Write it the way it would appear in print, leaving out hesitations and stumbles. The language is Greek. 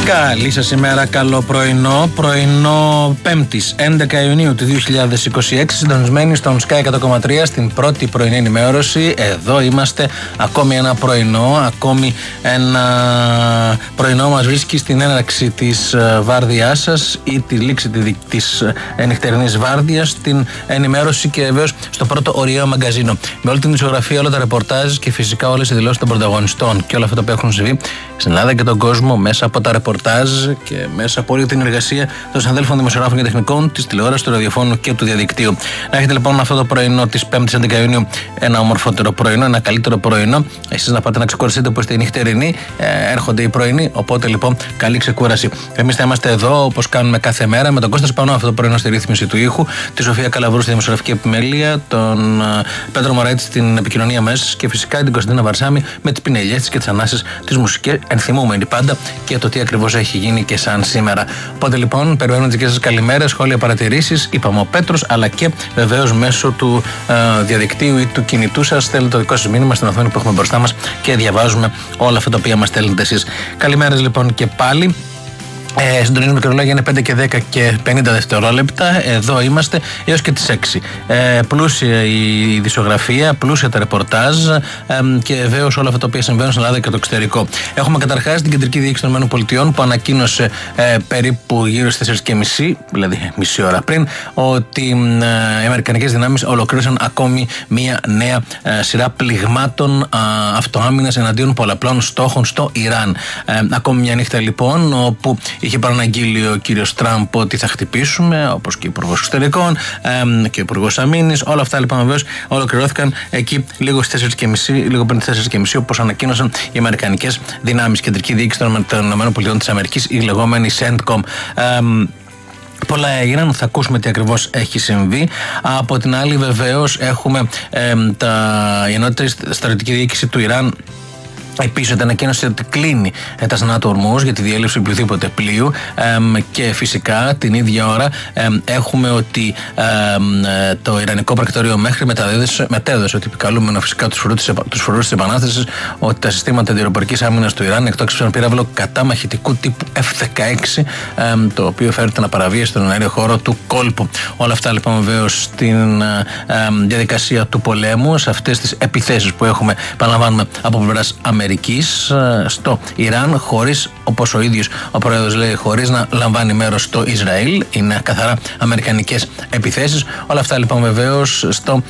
Καλή σας ημέρα, καλό πρωινό. Πρωινό 5ης 11 Ιουνίου του 2026, συντονισμένοι στον Sky 100,3 στην πρώτη πρωινή ενημέρωση. Εδώ είμαστε, ακόμη ένα πρωινό, ακόμη ένα πρωινό μας βρίσκει στην έναρξη της βάρδιάς σας ή τη λήξη της νυχτερινής βάρδιας, στην ενημέρωση και βεβαίως στο πρώτο ωριαίο μαγκαζίνο. Με όλη την ισογραφία, όλα τα ρεπορτάζ και φυσικά όλες οι δηλώσεις των πρωταγωνιστών και όλα αυτά που έχουν συμβεί στην Ελλάδα και τον κόσμο μέσα από τα ρεπορτάζ και μέσα από όλη την εργασία των συναδέλφων δημοσιογράφων και τεχνικών της τηλεόρασης, του ραδιοφώνου και του διαδικτύου. Να έχετε λοιπόν αυτό το πρωινό της 5ης 11 Ιουνίου ένα ομορφότερο πρωινό, ένα καλύτερο πρωινό. Εσείς να πάτε να ξεκουραστείτε που είστε νυχτερινοί, έρχονται οι πρωινοί. Οπότε λοιπόν καλή ξεκούραση. Εμείς θα είμαστε εδώ όπως κάνουμε κάθε μέρα με τον Κώστα Σπανό αυτό το πρωινό στη ρύθμιση του ήχου, τη Σοφία Καλαβρού στη δημοσιογραφική επιμέλεια, τον Πέτρο Μωραήτη στην επικοινωνία μέσα και φυσικά την Κωνσταντίνα Βαρσάμη με τις πινελιές της και τις ανάσες της μουσικής, ενθυμούμενοι πάντα και το τι ακριβώς έχει γίνει και σαν σήμερα. Οπότε λοιπόν περιμένουμε τις δικές σας καλημέρες, σχόλια, παρατηρήσεις. Είπαμε ο Πέτρος, αλλά και βεβαίως μέσω του διαδικτύου ή του κινητού σας στέλνετε το δικό σας μήνυμα στην οθόνη που έχουμε μπροστά μας και διαβάζουμε όλα αυτά τα οποία μας στέλνετε εσείς. Καλημέρες λοιπόν και πάλι. Συντονίζουμε και ρολόγια, είναι 5 και 10 και 50 δευτερόλεπτα. Εδώ είμαστε έως και τις 6. Πλούσια η ειδησιογραφία, πλούσια τα ρεπορτάζ και βεβαίως όλα αυτά τα οποία συμβαίνουν στην Ελλάδα και το εξωτερικό. Έχουμε καταρχάς την Κεντρική Διοίκηση των ΗΠΑ που ανακοίνωσε περίπου γύρω στις 4:30, δηλαδή μισή ώρα πριν, ότι οι αμερικανικές δυνάμεις ολοκλήρωσαν ακόμη μια νέα σειρά πληγμάτων αυτοάμυνας εναντίον πολλαπλών στόχων στο Ιράν. Ακόμη μια νύχτα λοιπόν, όπου είχε παραναγγείλει ο κύριος Τραμπ ότι θα χτυπήσουμε, όπως και ο Υπουργός Εξωτερικών και ο Υπουργός Αμήνης. Όλα αυτά λοιπόν βεβαίως ολοκληρώθηκαν εκεί λίγο στις 4:30, λίγο πριν τις 4:30, όπως ανακοίνωσαν οι αμερικανικές δυνάμεις, Κεντρική Διοίκηση των ΗΠΑ, η λεγόμενη CENTCOM. Πολλά έγιναν, θα ακούσουμε τι ακριβώς έχει συμβεί. Από την άλλη βεβαίως έχουμε η ενότητα στρατιωτική διοίκηση του Ιράν. Επίσης, ανακοίνωσε ότι κλείνει τα στενά του Ορμούζ για τη διέλευση οποιοδήποτε πλοίου και φυσικά την ίδια ώρα έχουμε ότι το Ιρανικό πρακτορείο μέχρι μετέδωσε ότι επικαλούμενο φυσικά τους φρουρούς της Επανάστασης ότι τα συστήματα αντιαεροπορικής άμυνας του Ιράν εκτόξευσαν ένα πύραυλο κατά μαχητικού τύπου F-16, το οποίο φέρεται να παραβίασε στον αέριο χώρο του κόλπου. Όλα αυτά λοιπόν βεβαίως στην διαδικασία του πολέμου, σε αυτές τις επιθέσεις που έχουμε, επαναλαμβάνουμε, από πλευράς Αμερικής στο Ιράν, χωρίς, όπως ο ίδιος ο πρόεδρος λέει, χωρίς να λαμβάνει μέρος στο Ισραήλ. Είναι καθαρά αμερικανικές επιθέσεις. Όλα αυτά λοιπόν βεβαίως στο